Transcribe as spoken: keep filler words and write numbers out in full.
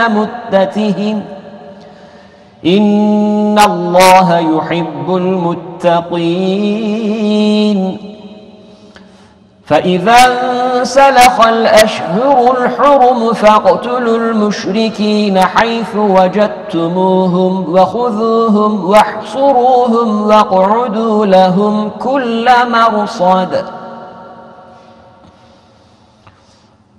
مدتهم إن الله يحب المتقين. فإذا انسلخ الأشهر الحرم فاقتلوا المشركين حيث وجدتموهم وخذوهم واحصروهم واقعدوا لهم كل مرصد